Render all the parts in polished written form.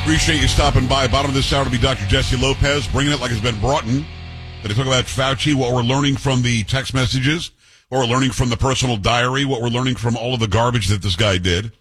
Appreciate you stopping by. Bottom of this hour to be Dr. Jesse Lopez, bringing it like it's been brought in. Going to talk about Fauci, what we're learning from the text messages, what we're learning from the personal diary, what we're learning from all of the garbage that this guy did.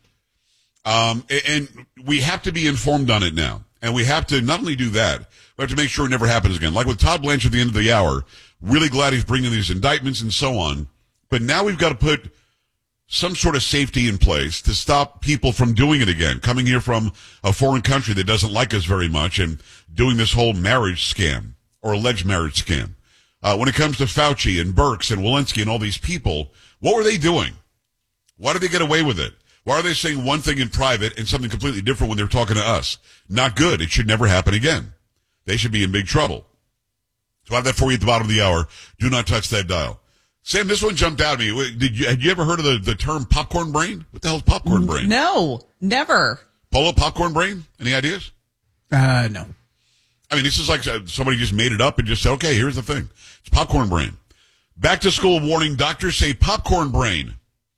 And we have to be informed on it now. And we have to not only do that, we have to make sure it never happens again. Like with Todd Blanchard at the end of the hour, really glad he's bringing these indictments and so on. But now we've got to put some sort of safety in place to stop people from doing it again, coming here from a foreign country that doesn't like us very much and doing this whole marriage scam or alleged marriage scam. When it comes to Fauci and Birx and Walensky and all these people, what were they doing? Why did they get away with it? Why are they saying one thing in private and something completely different when they're talking to us? Not good. It should never happen again. They should be in big trouble. So I have that for you at the bottom of the hour. Do not touch that dial. Sam, this one jumped out at me. Had you ever heard of the term popcorn brain? What the hell is popcorn brain? No, never. Polo, popcorn brain? Any ideas? No. I mean, this is like somebody just made it up and just said, okay, here's the thing. It's popcorn brain. Back to school warning. Doctors say popcorn brain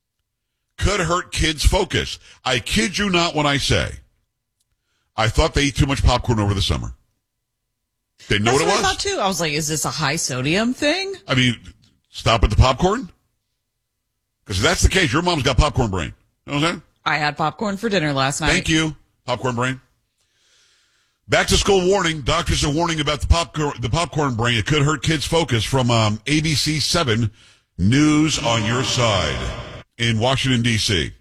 could hurt kids' focus. I kid you not when I say I thought they eat too much popcorn over the summer. Didn't know what it was. I thought too. I was like, is this a high sodium thing? I mean, stop at the popcorn? Because if that's the case, your mom's got popcorn brain. You know what I'm saying? I had popcorn for dinner last night. Thank you, popcorn brain. Back to school warning. Doctors are warning about the popcorn brain. It could hurt kids' focus from ABC 7 News on Your Side in Washington, D.C.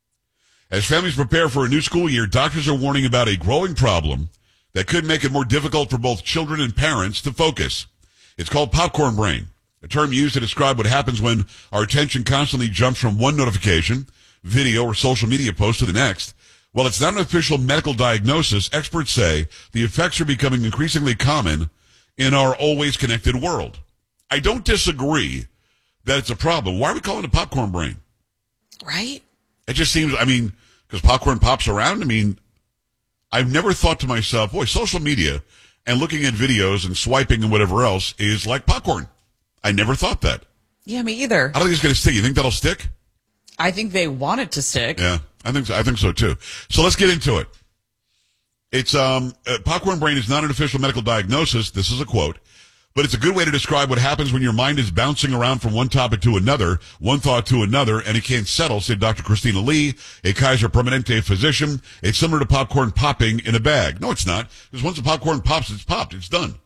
As families prepare for a new school year, doctors are warning about a growing problem that could make it more difficult for both children and parents to focus. It's called popcorn brain, a term used to describe what happens when our attention constantly jumps from one notification, video, or social media post to the next. While it's not an official medical diagnosis, experts say the effects are becoming increasingly common in our always connected world. I don't disagree that it's a problem. Why are we calling it popcorn brain? Right? It just seems, I mean, because popcorn pops around. I mean, I've never thought to myself, boy, social media and looking at videos and swiping and whatever else is like popcorn. I never thought that. Yeah, me either. I don't think it's going to stick. You think that'll stick? I think they want it to stick. Yeah, I think so too. So let's get into it. It's popcorn brain is not an official medical diagnosis. This is a quote, but it's a good way to describe what happens when your mind is bouncing around from one topic to another, one thought to another, and it can't settle, said Dr. Christina Lee, a Kaiser Permanente physician. It's similar to popcorn popping in a bag. No, it's not. Because once the popcorn pops, it's popped. It's done.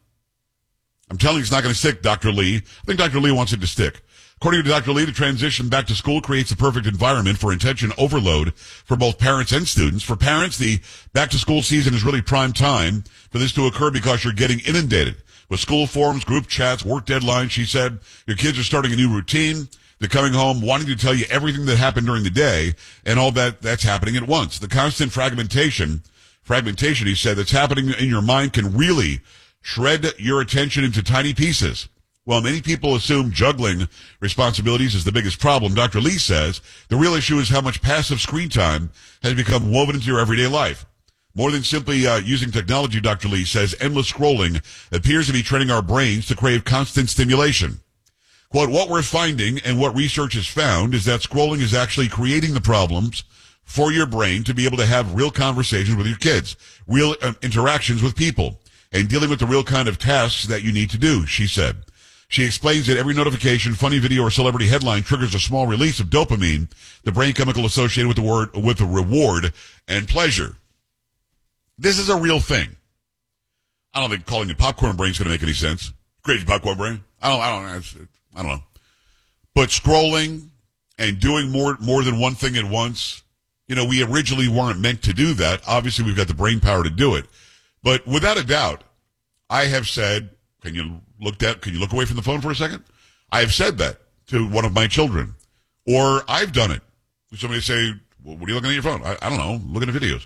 I'm telling you it's not going to stick, Dr. Lee. I think Dr. Lee wants it to stick. According to Dr. Lee, the transition back to school creates the perfect environment for attention overload for both parents and students. For parents, the back-to-school season is really prime time for this to occur because you're getting inundated with school forums, group chats, work deadlines. She said your kids are starting a new routine. They're coming home wanting to tell you everything that happened during the day, and all that's happening at once. The constant fragmentation, he said, that's happening in your mind can really shred your attention into tiny pieces. While many people assume juggling responsibilities is the biggest problem, Dr. Lee says the real issue is how much passive screen time has become woven into your everyday life. More than simply using technology, Dr. Lee says endless scrolling appears to be training our brains to crave constant stimulation. Quote, what we're finding and what research has found is that scrolling is actually creating the problems for your brain to be able to have real conversations with your kids, real interactions with people, and dealing with the real kind of tasks that you need to do, she said. She explains that every notification, funny video, or celebrity headline triggers a small release of dopamine, the brain chemical associated with the reward and pleasure. This is a real thing. I don't think calling it popcorn brain is going to make any sense. Crazy popcorn brain. I don't know. But scrolling and doing more than one thing at once, you know, we originally weren't meant to do that. Obviously, we've got the brain power to do it. But without a doubt, I have said, can you look away from the phone for a second? I have said that to one of my children. Or I've done it. Somebody say, well, what are you looking at your phone? I don't know. Looking at videos.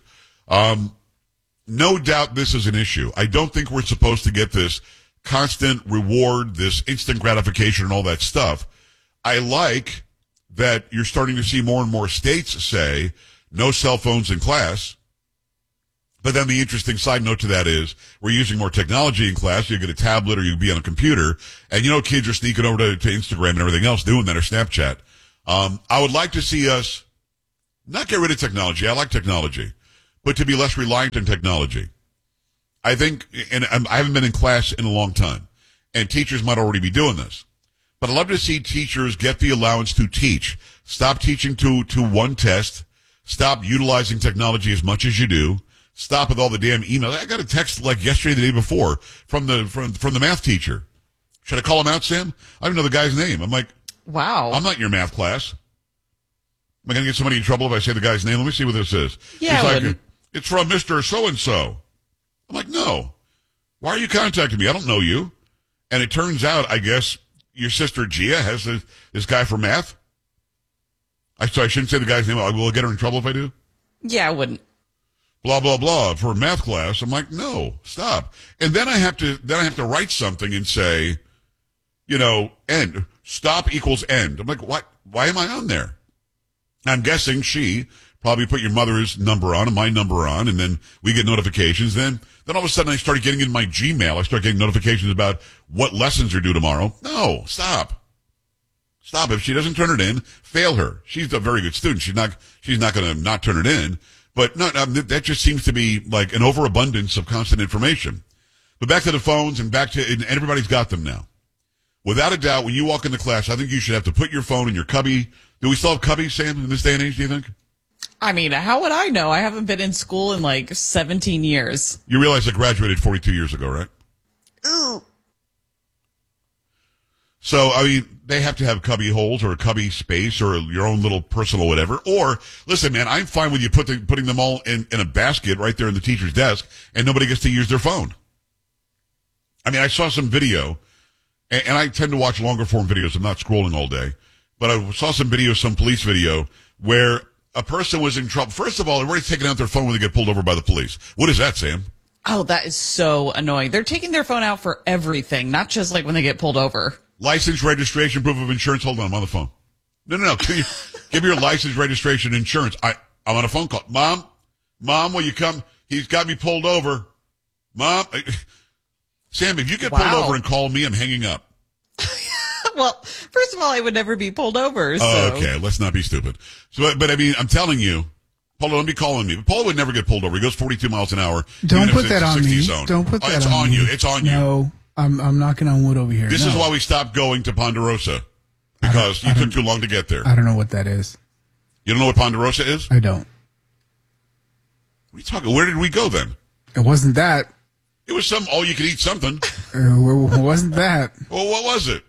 No doubt this is an issue. I don't think we're supposed to get this constant reward, this instant gratification and all that stuff. I like that you're starting to see more and more states say no cell phones in class. But then the interesting side note to that is we're using more technology in class. You get a tablet or you can be on a computer. And, you know, kids are sneaking over to Instagram and everything else doing that, or Snapchat. I would like to see us not get rid of technology. I like technology. but to be less reliant on technology. I think, and I haven't been in class in a long time, and teachers might already be doing this, but I'd love to see teachers get the allowance to teach. Stop teaching to one test. Stop utilizing technology as much as you do. Stop with all the damn emails. I got a text like yesterday, the day before, from the math teacher. Should I call him out, Sam? I don't know the guy's name. I'm like, Wow. I'm not in your math class. Am I going to get somebody in trouble if I say the guy's name? Let me see what this is. Yeah, He's I like, wouldn't. it's from Mr. So-and-so. I'm like, no. Why are you contacting me? I don't know you. And it turns out, I guess, your sister Gia has this guy for math. So I shouldn't say the guy's name. Will it get her in trouble if I do? Yeah, I wouldn't. Blah, blah, blah, for a math class. I'm like, no, stop. And then I have to write something and say, end. Stop equals end. I'm like, what? Why am I on there? I'm guessing she probably put your mother's number on and my number on, and then we get notifications. Then all of a sudden I started getting in my Gmail. I started getting notifications about what lessons are due tomorrow. No, stop. Stop. If she doesn't turn it in, fail her. She's a very good student. She's not going to not turn it in. But no, that just seems to be like an overabundance of constant information. But back to the phones and and everybody's got them now. Without a doubt, when you walk into class, I think you should have to put your phone in your cubby. Do we still have cubbies, Sam, in this day and age, do you think? I mean, how would I know? I haven't been in school in like 17 years. You realize I graduated 42 years ago, right? Ooh. So, I mean, they have to have cubby holes or a cubby space or your own little personal whatever. Or, listen, man, I'm fine with you putting them all in a basket right there in the teacher's desk and nobody gets to use their phone. I mean, I saw some video, and I tend to watch longer form videos. I'm not scrolling all day. But I saw some video, some police video, where a person was in trouble. First of all, they're already taking out their phone when they get pulled over by the police. What is that, Sam? Oh, that is so annoying. They're taking their phone out for everything, not just like when they get pulled over. License, registration, proof of insurance. Hold on, I'm on the phone. No. Give me your license, registration, insurance. I'm on a phone call. Mom, will you come? He's got me pulled over. Mom. Sam, if you get pulled over and call me, I'm hanging up. Well, first of all, I would never be pulled over. So. Oh, okay, let's not be stupid. So, but I mean, I'm telling you, Paula, don't be calling me. But Paula would never get pulled over. He goes 42 miles an hour. Don't put that on me. Don't put that on me. It's on you. No, I'm knocking on wood over here. This is why we stopped going to Ponderosa. Because you took too long to get there. I don't know what that is. You don't know what Ponderosa is? I don't. What are you talking? Where did we go then? It wasn't that. It was some all-you-could-eat something. It wasn't that. Well, what was it?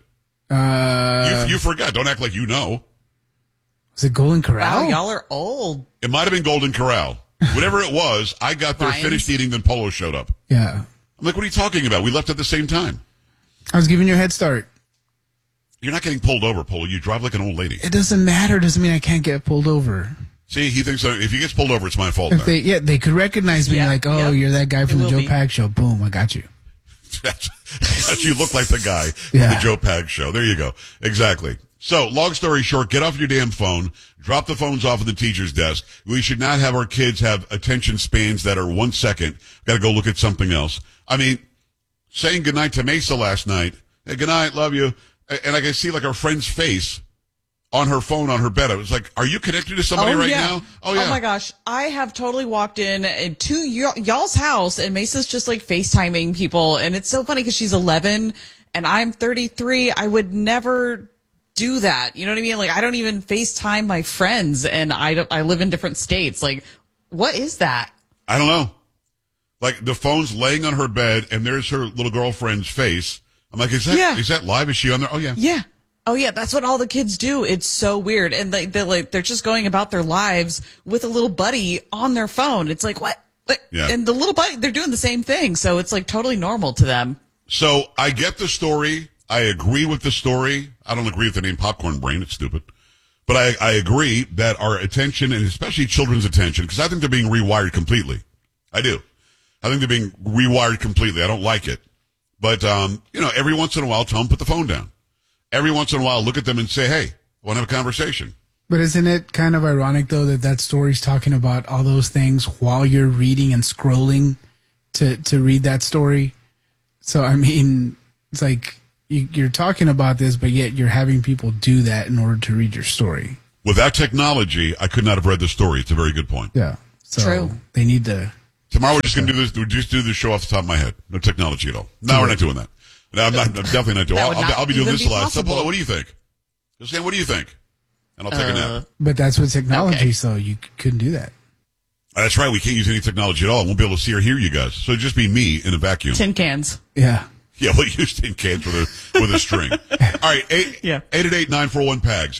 You forgot. Don't act like you know. Was it Golden Corral? Wow, y'all are old. It might have been Golden Corral. Whatever it was, I got there, finished eating, then Polo showed up. Yeah. I'm like, what are you talking about? We left at the same time. I was giving you a head start. You're not getting pulled over, Polo. You drive like an old lady. It doesn't matter. It doesn't mean I can't get pulled over. See, he thinks if he gets pulled over, it's my fault. If they could recognize me like, you're that guy from the Joe Pags show. Boom, I got you. You look like the guy from the Joe Pags show. There you go. Exactly. So, long story short, get off your damn phone. Drop the phones off at the teacher's desk. We should not have our kids have attention spans that are 1 second. Got to go look at something else. I mean, saying goodnight to Mesa last night. Hey, good night, love you. And I can see like our friend's face on her phone on her bed. I was like, are you connected to somebody now? Oh, yeah. Oh, my gosh. I have totally walked in to y'all's house, and Mesa's just like FaceTiming people. And it's so funny because she's 11 and I'm 33. I would never do that. You know what I mean? Like, I don't even FaceTime my friends, and I live in different states. Like, what is that? I don't know. Like, the phone's laying on her bed, and there's her little girlfriend's face. I'm like, is that live? Is she on there? Oh, yeah. Yeah. Oh, yeah. That's what all the kids do. It's so weird. And they're just going about their lives with a little buddy on their phone. It's like, what? Yeah. And the little buddy, they're doing the same thing. So it's like totally normal to them. So I get the story. I agree with the story. I don't agree with the name Popcorn Brain. It's stupid. But I agree that our attention, and especially children's attention, because I think they're being rewired completely. I do. I think they're being rewired completely. I don't like it. But, every once in a while, tell them put the phone down. Every once in a while, look at them and say, hey, I want to have a conversation. But isn't it kind of ironic, though, that story's talking about all those things while you're reading and scrolling to read that story? So, I mean, it's like you're talking about this, but yet you're having people do that in order to read your story. Without technology, I could not have read the story. It's a very good point. Yeah. So True. they need to. Tomorrow we're just going to do this. We'll just do this show off the top of my head. No technology at all. No, we're not doing that. No, I'm definitely not doing That it. would I'll be not doing even this be live. possible. So, what do you think? Just saying, what do you think? And I'll take a nap. But that's with technology, Okay. so you couldn't do that. That's right. We can't use any technology at all. I won't be able to see or hear you guys. So it'd just be me in a vacuum. Tin cans. Yeah. Yeah, we'll use tin cans with a string. All right, 888-941-PAGS,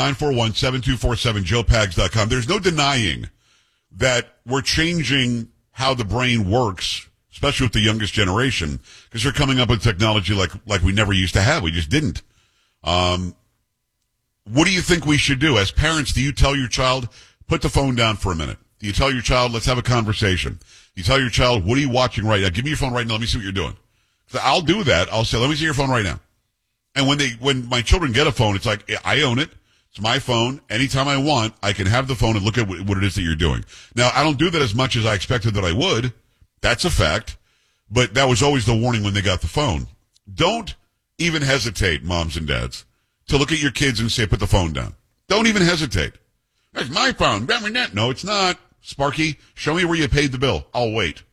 888-941-7247, joepags.com. There's no denying that we're changing how the brain works, especially with the youngest generation, because they're coming up with technology like we never used to have. We just didn't. What do you think we should do? As parents, do you tell your child, put the phone down for a minute? Do you tell your child, let's have a conversation? Do you tell your child, what are you watching right now? Give me your phone right now. Let me see what you're doing. So I'll do that. I'll say, let me see your phone right now. And when my children get a phone, it's like, I own it. It's my phone. Anytime I want, I can have the phone and look at what it is that you're doing. Now, I don't do that as much as I expected that I would. That's a fact. But that was always the warning when they got the phone. Don't even hesitate, moms and dads, to look at your kids and say, put the phone down. Don't even hesitate. That's my phone. No, it's not. Sparky, show me where you paid the bill. I'll wait.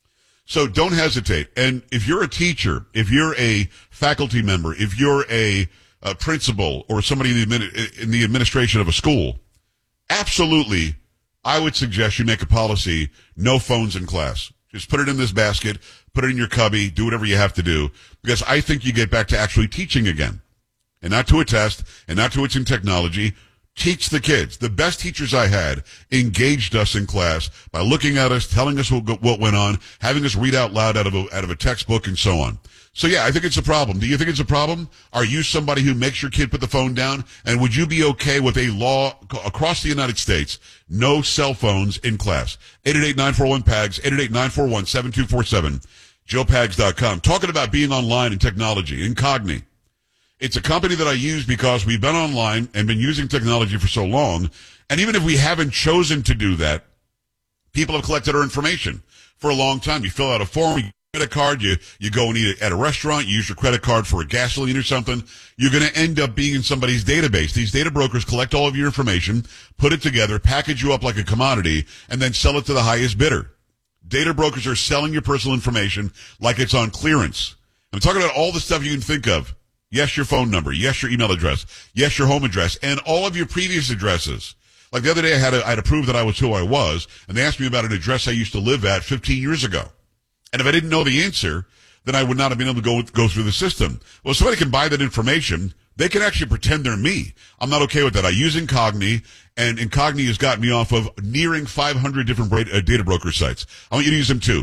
So don't hesitate. And if you're a teacher, if you're a faculty member, if you're a principal or somebody in the administration of a school, absolutely, I would suggest you make a policy, no phones in class. Just put it in this basket, put it in your cubby, do whatever you have to do, because I think you get back to actually teaching again. And not to a test, and not to it's in technology. Teach the kids. The best teachers I had engaged us in class by looking at us, telling us what went on, having us read out loud out of a textbook, and so on. So yeah, I think it's a problem. Do you think it's a problem? Are you somebody who makes your kid put the phone down? And would you be okay with a law across the United States, no cell phones in class? 888-941-PAGS, 888-941-7247, joepags.com. Talking about being online and technology, Incogni. It's a company that I use because we've been online and been using technology for so long. And even if we haven't chosen to do that, people have collected our information for a long time. You fill out a form, you get a credit card, you go and eat at a restaurant, you use your credit card for a gasoline or something. You're going to end up being in somebody's database. These data brokers collect all of your information, put it together, package you up like a commodity, and then sell it to the highest bidder. Data brokers are selling your personal information like it's on clearance. I'm talking about all the stuff you can think of. Yes, your phone number. Yes, your email address. Yes, your home address. And all of your previous addresses. Like the other day, I had to prove that I was who I was, and they asked me about an address I used to live at 15 years ago. And if I didn't know the answer, then I would not have been able to go through the system. Well, somebody can buy that information. They can actually pretend they're me. I'm not okay with that. I use Incogni, and Incogni has got me off of nearing 500 different data broker sites. I want you to use them too.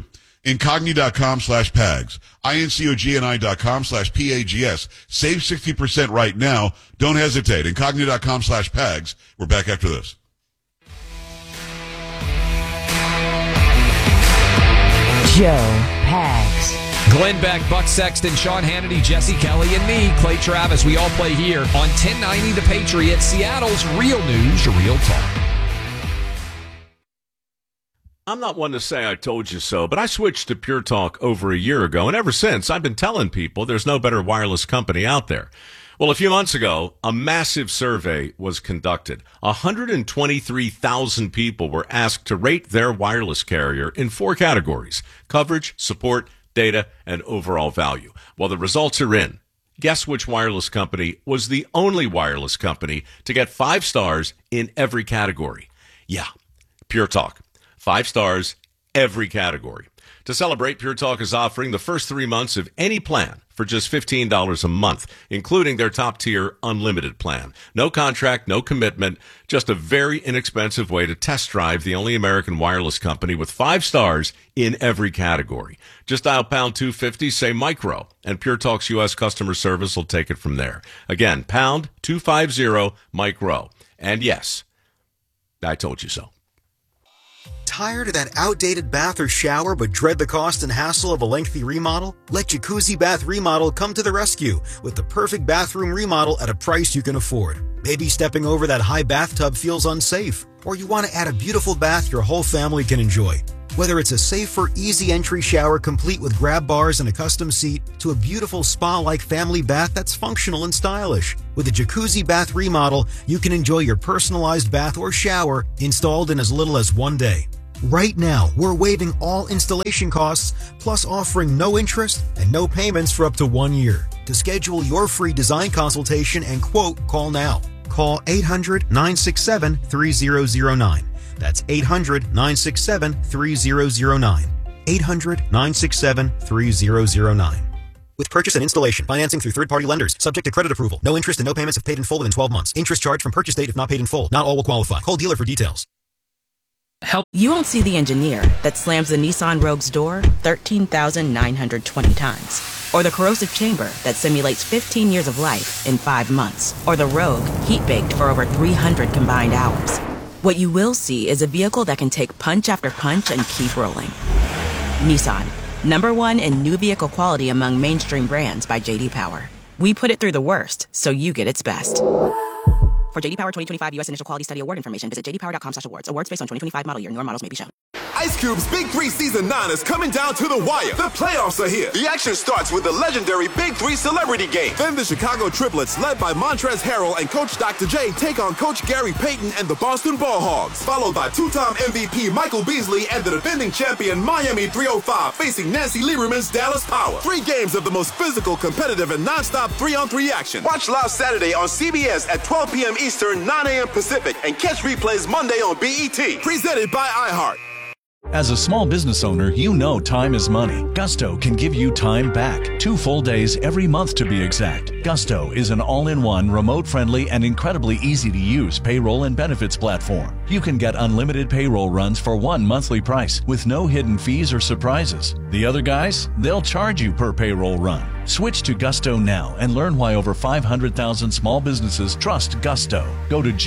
Incogni.com/PAGS. INCOGNI.com/PAGS. Save 60% right now. Don't hesitate. Incogni.com/PAGS. We're back after this. Joe Pags. Glenn Beck, Buck Sexton, Sean Hannity, Jesse Kelly, and me, Clay Travis. We all play here on 1090 The Patriot, Seattle's real news, real talk. I'm not one to say I told you so, but I switched to Pure Talk over a year ago, and ever since, I've been telling people there's no better wireless company out there. Well, a few months ago, a massive survey was conducted. 123,000 people were asked to rate their wireless carrier in 4 categories: coverage, support, data, and overall value. Well, the results are in. Guess which wireless company was the only wireless company to get 5 stars in every category? Yeah, Pure Talk. 5 stars, every category. To celebrate, Pure Talk is offering the first 3 months of any plan for just $15 a month, including their top-tier unlimited plan. No contract, no commitment, just a very inexpensive way to test drive the only American wireless company with 5 stars in every category. Just dial pound 250, say micro, and Pure Talk's U.S. customer service will take it from there. Again, pound 250, micro. And yes, I told you so. Tired of that outdated bath or shower but dread the cost and hassle of a lengthy remodel? Let Jacuzzi Bath Remodel come to the rescue with the perfect bathroom remodel at a price you can afford. Maybe stepping over that high bathtub feels unsafe, or you want to add a beautiful bath your whole family can enjoy. Whether it's a safer, easy entry shower complete with grab bars and a custom seat, to a beautiful spa-like family bath that's functional and stylish. With a Jacuzzi Bath Remodel, you can enjoy your personalized bath or shower installed in as little as 1 day. Right now, we're waiving all installation costs, plus offering no interest and no payments for up to 1 year. To schedule your free design consultation and quote, call now. Call 800-967-3009. That's 800-967-3009. 800-967-3009. With purchase and installation, financing through third-party lenders, subject to credit approval. No interest and no payments if paid in full within 12 months. Interest charged from purchase date if not paid in full. Not all will qualify. Call dealer for details. You won't see the engineer that slams the Nissan Rogue's door 13,920 times. Or the corrosive chamber that simulates 15 years of life in 5 months. Or the Rogue heat-baked for over 300 combined hours. What you will see is a vehicle that can take punch after punch and keep rolling. Nissan, #1 in new vehicle quality among mainstream brands by J.D. Power. We put it through the worst, so you get its best. For J.D. Power 2025 U.S. Initial Quality Study Award information, visit jdpower.com/awards. Awards based on 2025 model year. Newer models may be shown. Ice Cube's Big 3 Season 9 is coming down to the wire. The playoffs are here. The action starts with the legendary Big 3 Celebrity Game. Then the Chicago Triplets, led by Montrezl Harrell and Coach Dr. J, take on Coach Gary Payton and the Boston Ball Hogs. Followed by two-time MVP Michael Beasley and the defending champion Miami 305 facing Nancy Lieberman's Dallas Power. 3 games of the most physical, competitive, and non-stop 3-on-3 action. Watch live Saturday on CBS at 12 p.m. Eastern, 9 a.m. Pacific, and catch replays Monday on BET. Presented by iHeart. As a small business owner, you know time is money. Gusto can give you time back. 2 full days every month to be exact. Gusto is an all-in-one, remote-friendly, and incredibly easy-to-use payroll and benefits platform. You can get unlimited payroll runs for one monthly price with no hidden fees or surprises. The other guys, they'll charge you per payroll run. Switch to Gusto now and learn why over 500,000 small businesses trust Gusto. Go to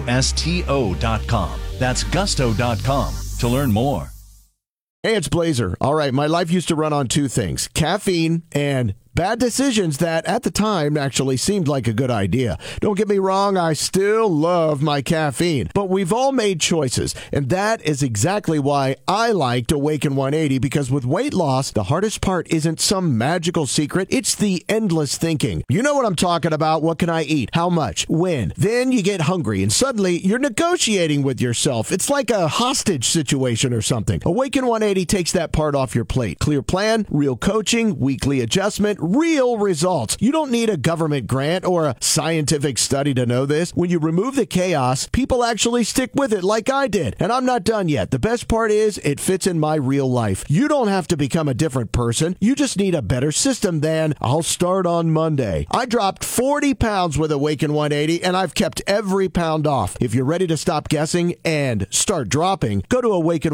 GUSTO.com. That's Gusto.com to learn more. Hey, it's Blazer. All right, my life used to run on 2 things, caffeine and bad decisions that at the time actually seemed like a good idea. Don't get me wrong, I still love my caffeine, but we've all made choices, and that is exactly why I liked Awaken 180, because with weight loss, the hardest part isn't some magical secret, it's the endless thinking. You know what I'm talking about. What can I eat? How much? When? Then you get hungry, and suddenly you're negotiating with yourself. It's like a hostage situation or something. Awaken 180 takes that part off your plate. Clear plan, real coaching, weekly adjustment, real results. You don't need a government grant or a scientific study to know this. When you remove the chaos, people actually stick with it like I did. And I'm not done yet. The best part is it fits in my real life. You don't have to become a different person. You just need a better system than I'll start on Monday. I dropped 40 pounds with Awaken 180 and I've kept every pound off. If you're ready to stop guessing and start dropping, go to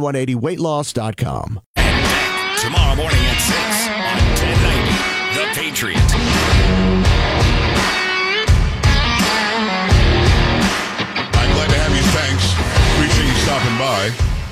awaken180weightloss.com. Tomorrow morning at 6 on 1090 The Patriot. I'm glad to have you. Thanks. Appreciate you stopping by.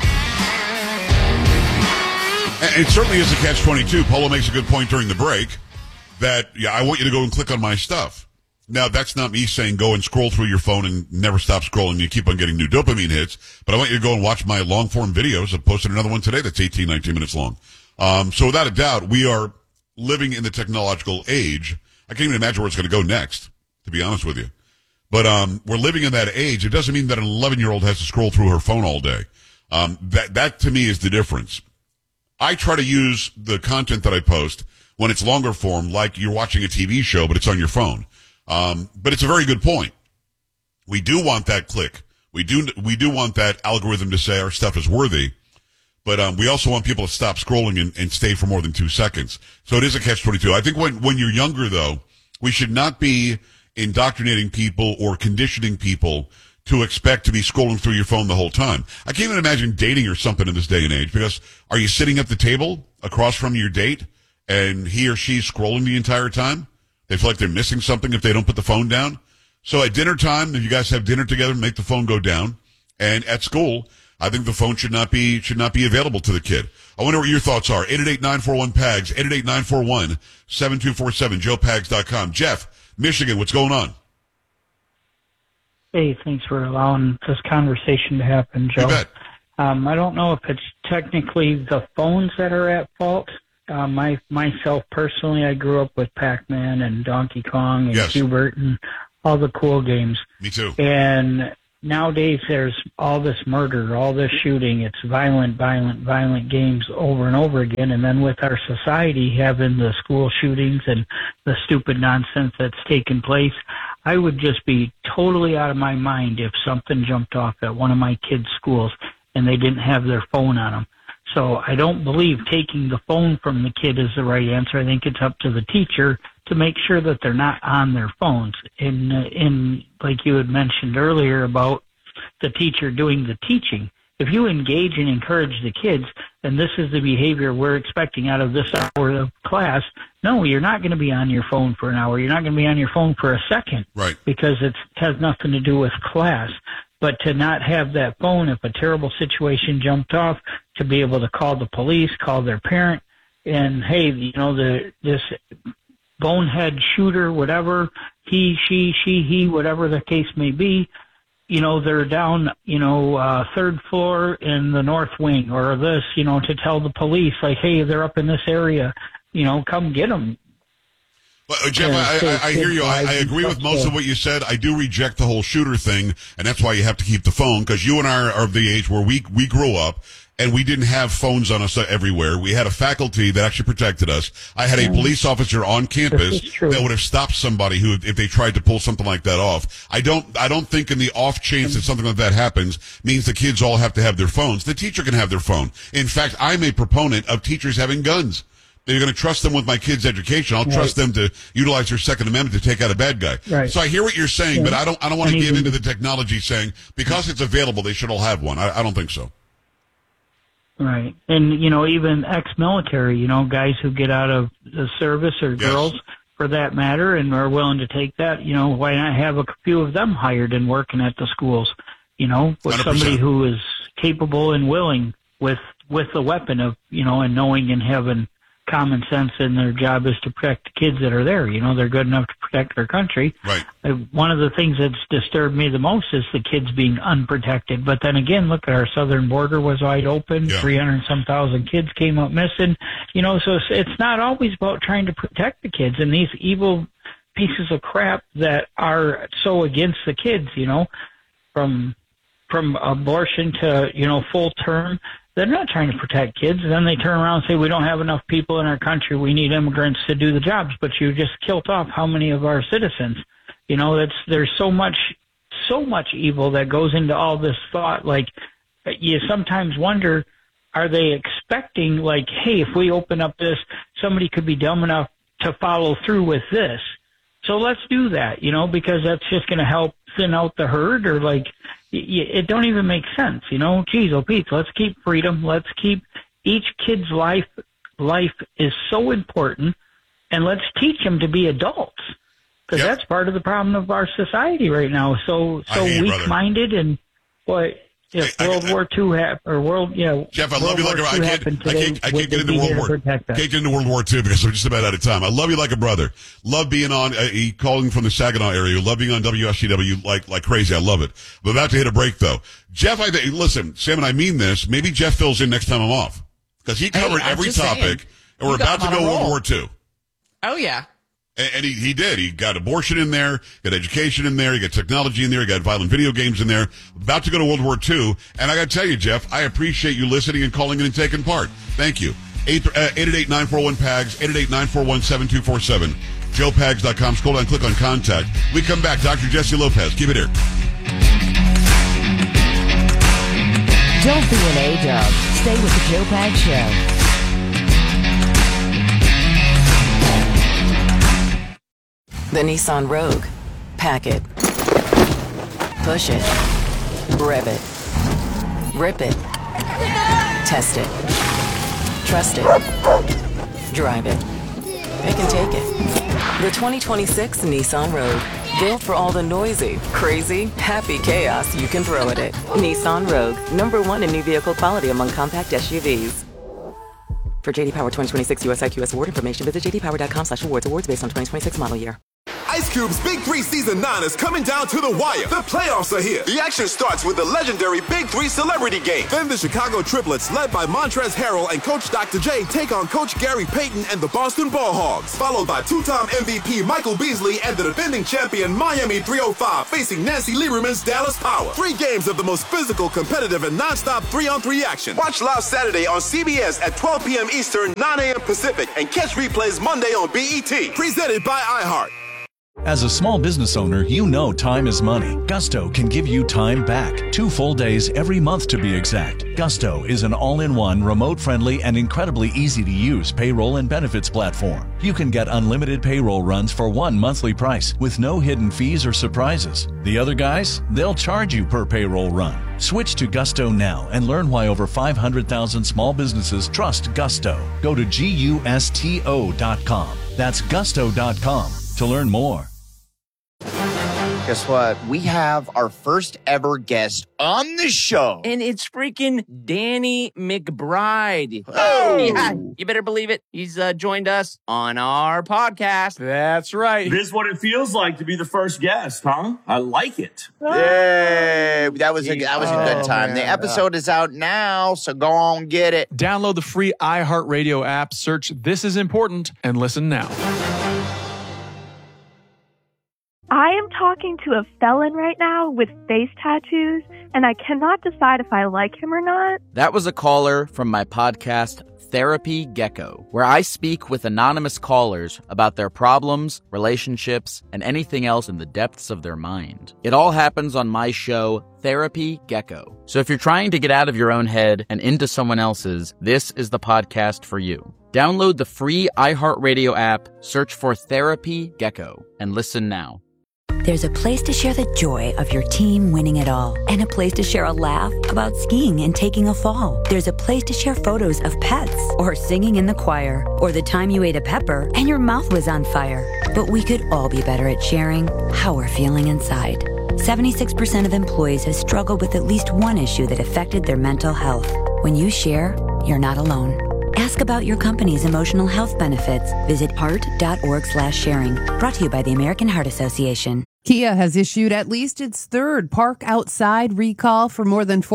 And it certainly is a catch-22. Polo makes a good point during the break that, I want you to go and click on my stuff. Now, that's not me saying go and scroll through your phone and never stop scrolling. You keep on getting new dopamine hits. But I want you to go and watch my long-form videos. I've posted another one today that's 18, 19 minutes long. So without a doubt, we are living in the technological age. I can't even imagine where it's going to go next, to be honest with you. But we're living in that age. It doesn't mean that an 11-year-old has to scroll through her phone all day. That to me is the difference. I try to use the content that I post when it's longer form, like you're watching a TV show, but it's on your phone. But it's a very good point. We do want that click. We do want that algorithm to say our stuff is worthy. But we also want people to stop scrolling and stay for more than 2 seconds. So it is a catch-22. I think when you're younger, though, we should not be indoctrinating people or conditioning people to expect to be scrolling through your phone the whole time. I can't even imagine dating or something in this day and age, because are you sitting at the table across from your date and he or she's scrolling the entire time? They feel like they're missing something if they don't put the phone down. So at dinner time, if you guys have dinner together, make the phone go down. And at school, I think the phone should not be available to the kid. I wonder what your thoughts are. 888-941-PAGS, 888-941-7247, joepags.com. Jeff, Michigan, what's going on? Hey, thanks for allowing this conversation to happen, Joe. You bet. I don't know if it's technically the phones that are at fault. Myself personally, I grew up with Pac-Man and Donkey Kong and Hubert and all the cool games. Me too. And nowadays there's all this murder, all this shooting. It's violent games over and over again. And then with our society having the school shootings and the stupid nonsense that's taken place, I would just be totally out of my mind if something jumped off at one of my kids' schools and they didn't have their phone on them. So I don't believe taking the phone from the kid is the right answer. I think it's up to the teacher to make sure that they're not on their phones. In like you had mentioned earlier about the teacher doing the teaching, if you engage and encourage the kids, and this is the behavior we're expecting out of this hour of class, no, you're not going to be on your phone for an hour. You're not going to be on your phone for a second, right? Because it has nothing to do with class. But to not have that phone, if a terrible situation jumped off, to be able to call the police, call their parent, and hey, this bonehead shooter, whatever, he, she, whatever the case may be, they're down, third floor in the north wing or this, to tell the police, like, hey, they're up in this area, come get them. Well, Jeff, I hear you. I agree with most of what you said. I do reject the whole shooter thing, and that's why you have to keep the phone, because you and I are of the age where we grew up, and we didn't have phones on us everywhere. We had a faculty that actually protected us. I had a police officer on campus that would have stopped somebody who, if they tried to pull something like that off. I don't think in the off chance that something like that happens means the kids all have to have their phones. The teacher can have their phone. In fact, I'm a proponent of teachers having guns. They're going to trust them with my kids' education. I'll trust them to utilize their Second Amendment to take out a bad guy. Right. So I hear what you're saying, but I don't want to give into the technology saying because it's available they should all have one. I don't think so. Right. And, even ex-military, guys who get out of the service or girls for that matter and are willing to take that, why not have a few of them hired and working at the schools, with 100%. Somebody who is capable and willing with the weapon of, and knowing and having common sense, and their job is to protect the kids that are there. They're good enough to protect their country. Right. One of the things that's disturbed me the most is the kids being unprotected. But then again, look at our southern border was wide open. 300-some thousand kids came up missing. So it's not always about trying to protect the kids and these evil pieces of crap that are so against the kids, from abortion to, full term. They're not trying to protect kids. And then they turn around and say, we don't have enough people in our country. We need immigrants to do the jobs. But you just killed off how many of our citizens? There's so much evil that goes into all this thought. Like, you sometimes wonder, are they expecting, like, hey, if we open up this, somebody could be dumb enough to follow through with this. So let's do that, because that's just going to help thin out the herd, or like, it don't even make sense, Geez, oh Pete, let's keep freedom. Let's keep each kid's life. Life is so important, and let's teach them to be adults, because that's part of the problem of our society right now. So weak-minded, and what if World War II happened, Jeff, I love you like I can't get into World War. Can't get into World War II because we're just about out of time. I love you like a brother. Love being on, calling from the Saginaw area. Love being on WSCW like crazy. I love it. I'm about to hit a break though. Jeff, listen, Sam, and I mean this. Maybe Jeff fills in next time I'm off because he covered every topic, and we're about to go World War II. Oh yeah. And he did. He got abortion in there, got education in there, he got technology in there, he got violent video games in there. About to go to World War II. And I got to tell you, Jeff, I appreciate you listening and calling in and taking part. Thank you. 888-941-PAGS, 888-941-7247, joepags.com. Scroll down, click on contact. We come back. Dr. Jesse Lopez. Keep it here. Don't be an A-dub. Stay with the Joe Pags Show. The Nissan Rogue. Pack it. Push it. Rev it. Rip it. Test it. Trust it. Drive it. It can take it. The 2026 Nissan Rogue. Built for all the noisy, crazy, happy chaos you can throw at it. Nissan Rogue. #1 in new vehicle quality among compact SUVs. For JD Power 2026 US IQS award information, visit jdpower.com/awards. Awards based on 2026 model year. Ice Cube's Big 3 Season 9 is coming down to the wire. The playoffs are here. The action starts with the legendary Big 3 Celebrity Game. Then the Chicago Triplets, led by Montrezl Harrell and Coach Dr. J, take on Coach Gary Payton and the Boston Ball Hogs, followed by two-time MVP Michael Beasley and the defending champion Miami 305 facing Nancy Lieberman's Dallas Power. 3 games of the most physical, competitive, and non-stop 3-on-3 action. Watch live Saturday on CBS at 12 p.m. Eastern, 9 a.m. Pacific, and catch replays Monday on BET. Presented by iHeart. As a small business owner, you know time is money. Gusto can give you time back. 2 full days every month to be exact. Gusto is an all-in-one, remote-friendly, and incredibly easy-to-use payroll and benefits platform. You can get unlimited payroll runs for one monthly price with no hidden fees or surprises. The other guys, they'll charge you per payroll run. Switch to Gusto now and learn why over 500,000 small businesses trust Gusto. Go to GUSTO.com. That's gusto.com to learn more. Guess what? We have our first ever guest on the show. And it's freaking Danny McBride. Oh! Yeah, you better believe it. He's joined us on our podcast. That's right. This is what it feels like to be the first guest, huh? I like it. Yay! That was a good time. The episode is out now, so go on, get it. Download the free iHeartRadio app, search This Is Important, and listen now. I am talking to a felon right now with face tattoos, and I cannot decide if I like him or not. That was a caller from my podcast, Therapy Gecko, where I speak with anonymous callers about their problems, relationships, and anything else in the depths of their mind. It all happens on my show, Therapy Gecko. So if you're trying to get out of your own head and into someone else's, this is the podcast for you. Download the free iHeartRadio app, search for Therapy Gecko, and listen now. There's a place to share the joy of your team winning it all, and a place to share a laugh about skiing and taking a fall. There's a place to share photos of pets, or singing in the choir, or the time you ate a pepper and your mouth was on fire. But we could all be better at sharing how we're feeling inside. 76% of employees have struggled with at least one issue that affected their mental health. When you share, you're not alone. Ask about your company's emotional health benefits. Visit heart.org/sharing. Brought to you by the American Heart Association. Kia has issued at least its third park outside recall for more than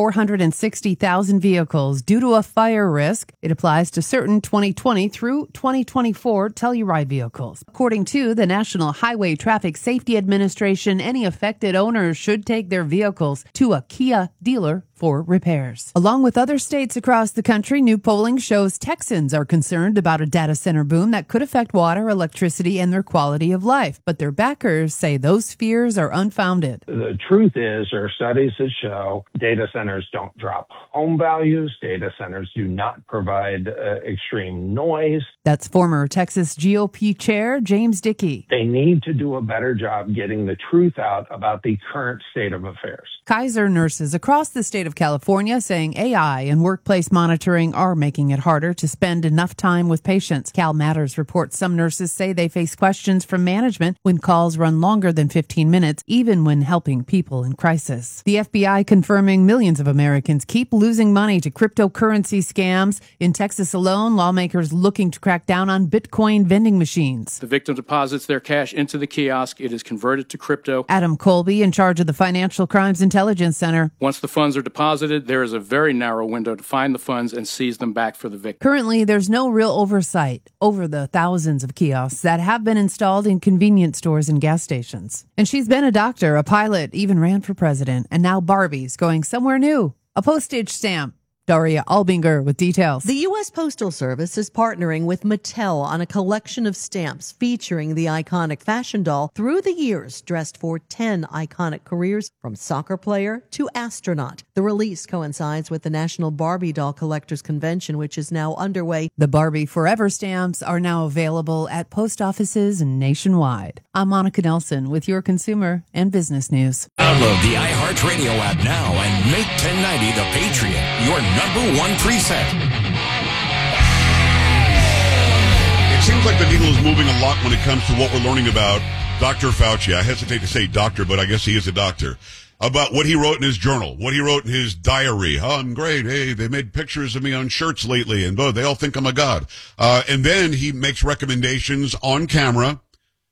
460,000 vehicles due to a fire risk. It applies to certain 2020 through 2024 Telluride vehicles. According to the National Highway Traffic Safety Administration, any affected owners should take their vehicles to a Kia dealer for repairs. Along with other states across the country, new polling shows Texans are concerned about a data center boom that could affect water, electricity, and their quality of life. But their backers say those fears are unfounded. The truth is, there are studies that show data centers don't drop home values. Data centers do not provide extreme noise. That's former Texas GOP chair James Dickey. They need to do a better job getting the truth out about the current state of affairs. Kaiser nurses across the state of California saying AI and workplace monitoring are making it harder to spend enough time with patients. Cal Matters reports some nurses say they face questions from management when calls run longer than 15 minutes, even when helping people in crisis. The FBI confirming millions of Americans keep losing money to cryptocurrency scams. In Texas alone, lawmakers looking to crack down on Bitcoin vending machines. The victim deposits their cash into the kiosk. It is converted to crypto. Adam Colby, in charge of the Financial Crimes Intelligence Center. Once the funds are deposited, there is a very narrow window to find the funds and seize them back for the victim. Currently, there's no real oversight over the thousands of kiosks that have been installed in convenience stores and gas stations. And she's been a doctor, a pilot, even ran for president, and now Barbie's going somewhere new. A postage stamp. Daria Albinger with details. The U.S. Postal Service is partnering with Mattel on a collection of stamps featuring the iconic fashion doll through the years, dressed for 10 iconic careers from soccer player to astronaut. The release coincides with the National Barbie Doll Collectors Convention, which is now underway. The Barbie Forever stamps are now available at post offices nationwide. I'm Monica Nelson with your consumer and business news. Download the iHeartRadio app now and make 1090 The Patriot your number one preset. It seems like the needle is moving a lot when it comes to what we're learning about Dr. Fauci. I hesitate to say doctor, but I guess he is a doctor. About what he wrote in his journal, what he wrote in his diary. Oh, I'm great. Hey, they made pictures of me on shirts lately, and they all think I'm a god. And then he makes recommendations on camera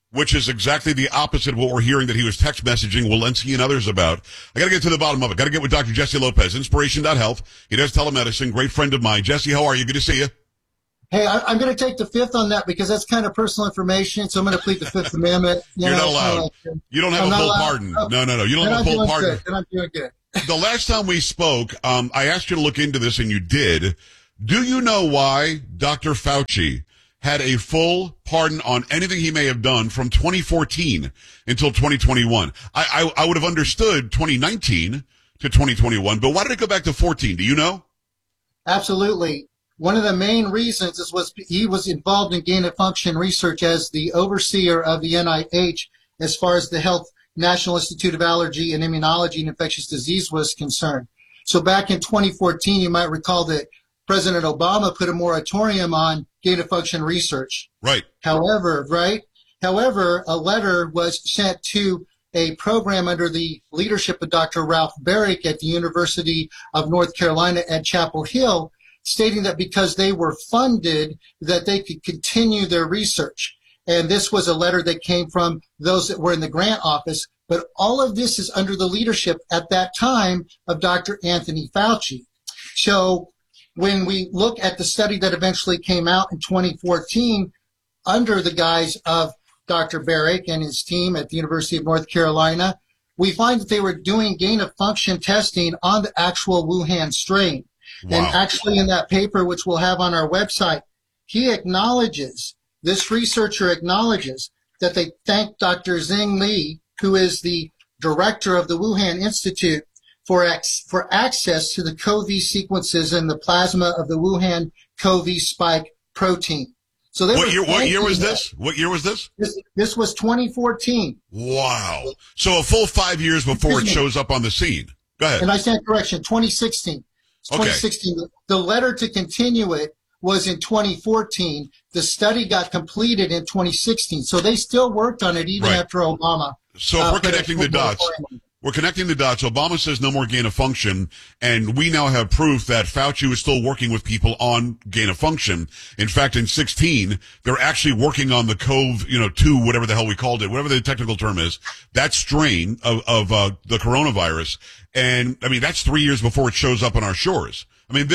which is exactly the opposite of what we're hearing that he was text messaging Walensky and others about. I got to get to the bottom of it. Got to get with Dr. Jesse Lopez, Inspiration.Health. He does telemedicine. Great friend of mine. Jesse, how are you? Good to see you. Hey, I'm going to take the fifth on that because that's kind of personal information, so I'm going to plead the Fifth Amendment. You're not allowed. You don't have a full pardon. No. You don't have a full pardon. And I'm doing good. The last time we spoke, I asked you to look into this, and you did. Do you know why Dr. Fauci had a full pardon on anything he may have done from 2014 until 2021? I would have understood 2019 to 2021, but why did it go back to 14? Do you know? Absolutely. One of the main reasons was he was involved in gain-of-function research as the overseer of the NIH as far as the Health National Institute of Allergy and Immunology and Infectious Disease was concerned. So back in 2014, you might recall that President Obama put a moratorium on gain-of-function research. Right. However, a letter was sent to a program under the leadership of Dr. Ralph Baric at the University of North Carolina at Chapel Hill, stating that because they were funded, that they could continue their research. And this was a letter that came from those that were in the grant office. But all of this is under the leadership at that time of Dr. Anthony Fauci. So when we look at the study that eventually came out in 2014 under the guise of Dr. Baric and his team at the University of North Carolina, we find that they were doing gain-of-function testing on the actual Wuhan strain. Wow. And actually in that paper, which we'll have on our website, this researcher acknowledges that they thanked Dr. Xing Li, who is the director of the Wuhan Institute, for access to the CoV sequences in the plasma of the Wuhan CoV spike protein. So what year was this? What year was this? This was 2014. Wow. So a full 5 years before it shows up on the scene. Go ahead. And I stand correction, 2016. It's 2016. Okay. The letter to continue it was in 2014. The study got completed in 2016. So they still worked on it even after Obama. So if we're connecting the dots. We're connecting the dots. Obama says no more gain of function, and we now have proof that Fauci was still working with people on gain of function. In fact, in 16, they're actually working on the CoV-2, whatever the hell we called it, whatever the technical term is, that strain of the coronavirus. And I mean, that's 3 years before it shows up on our shores. I mean,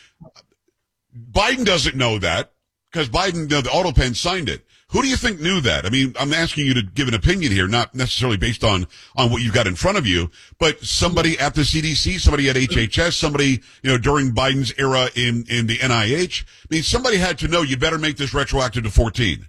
Biden doesn't know that because Biden, the AutoPen signed it. Who do you think knew that? I mean, I'm asking you to give an opinion here, not necessarily based on what you've got in front of you, but somebody at the CDC, somebody at HHS, somebody, during Biden's era in the NIH. I mean, somebody had to know you better make this retroactive to 14.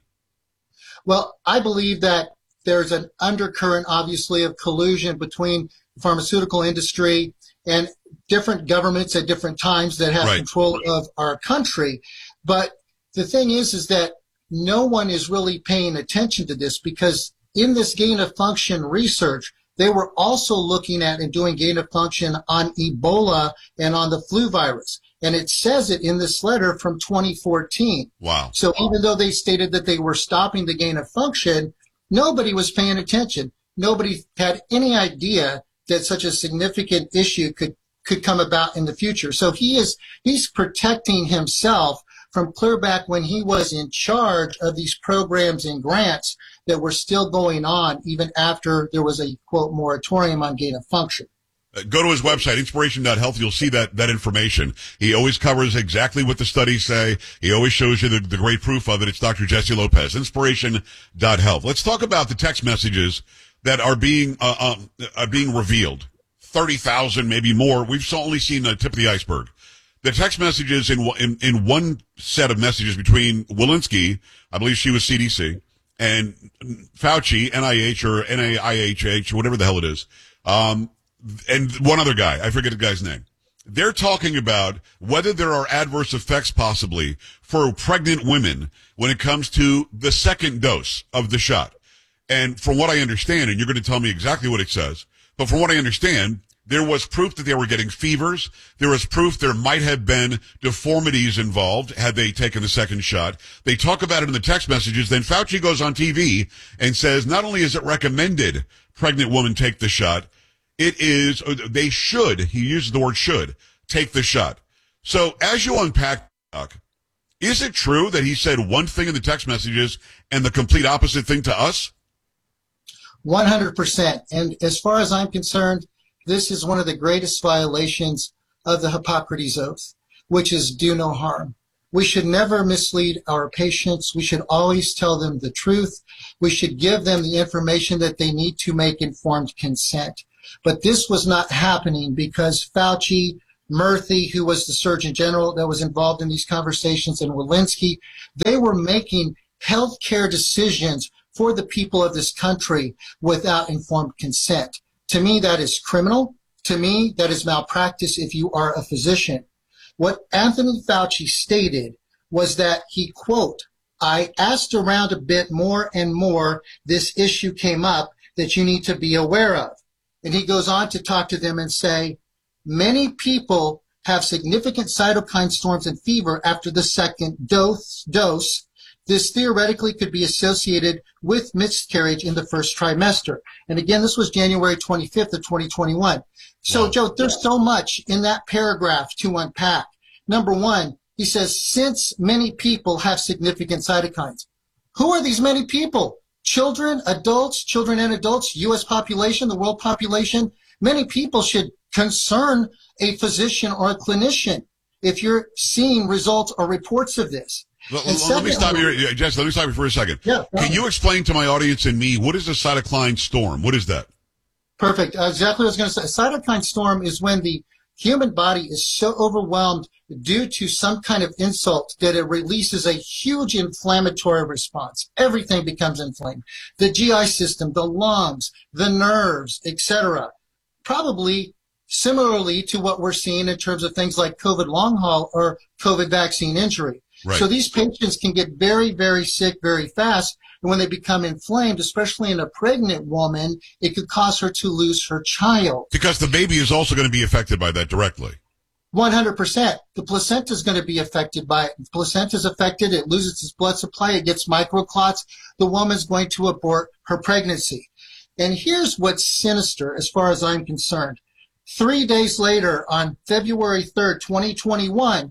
Well, I believe that there's an undercurrent, obviously, of collusion between the pharmaceutical industry and different governments at different times that have control of our country. But the thing is that no one is really paying attention to this because in this gain of function research, they were also looking at and doing gain of function on Ebola and on the flu virus. And it says it in this letter from 2014. Wow. So even though they stated that they were stopping the gain of function, nobody was paying attention. Nobody had any idea that such a significant issue could come about in the future. So he's protecting himself from clear back when he was in charge of these programs and grants that were still going on even after there was a, quote, moratorium on gain of function. Go to his website, Inspiration.Health. You'll see that information. He always covers exactly what the studies say. He always shows you the great proof of it. It's Dr. Jesse Lopez, Inspiration.Health. Let's talk about the text messages that are being revealed. 30,000, maybe more. We've only seen the tip of the iceberg. The text messages in one set of messages between Walensky, I believe she was CDC, and Fauci, NIH or NIHH, whatever the hell it is, and one other guy, I forget the guy's name. They're talking about whether there are adverse effects possibly for pregnant women when it comes to the second dose of the shot. And from what I understand, and you're going to tell me exactly what it says, but from what I understand, there was proof that they were getting fevers. There was proof there might have been deformities involved had they taken the second shot. They talk about it in the text messages. Then Fauci goes on TV and says not only is it recommended pregnant women take the shot, they should, he uses the word should, take the shot. So as you unpack, Doc, is it true that he said one thing in the text messages and the complete opposite thing to us? 100%. And as far as I'm concerned, this is one of the greatest violations of the Hippocrates Oath, which is do no harm. We should never mislead our patients. We should always tell them the truth. We should give them the information that they need to make informed consent. But this was not happening because Fauci, Murthy, who was the Surgeon General that was involved in these conversations, and Walensky, they were making healthcare decisions for the people of this country without informed consent. To me, that is criminal. To me, that is malpractice if you are a physician. What Anthony Fauci stated was that he, quote, I asked around a bit more and more, this issue came up that you need to be aware of. And he goes on to talk to them and say, many people have significant cytokine storms and fever after the second dose. This theoretically could be associated with miscarriage in the first trimester. And again, this was January 25th of 2021. So, Joe, there's so much in that paragraph to unpack. Number one, he says, since many people have significant cytokines. Who are these many people? Children, adults, children and adults, U.S. population, the world population. Many people should concern a physician or a clinician if you're seeing results or reports of this. Let me stop you here, Jess. Let me stop you for a second. Yeah, can you explain to my audience and me, what is a cytokine storm? What is that? Perfect. Exactly what I was going to say. A cytokine storm is when the human body is so overwhelmed due to some kind of insult that it releases a huge inflammatory response. Everything becomes inflamed. The GI system, the lungs, the nerves, etc. Probably similarly to what we're seeing in terms of things like COVID long haul or COVID vaccine injury. Right. So these patients can get very, very sick very fast. And when they become inflamed, especially in a pregnant woman, it could cause her to lose her child. Because the baby is also going to be affected by that directly. 100%. The placenta is going to be affected by it. If the placenta is affected, it loses its blood supply, it gets microclots. The woman's going to abort her pregnancy. And here's what's sinister as far as I'm concerned. 3 days later, on February 3rd, 2021,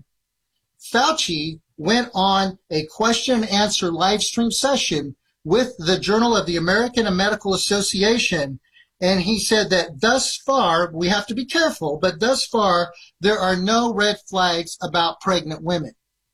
Fauci went on a question and answer live stream session with the Journal of the American Medical Association. And he said that thus far, we have to be careful, but thus far, there are no red flags about pregnant women.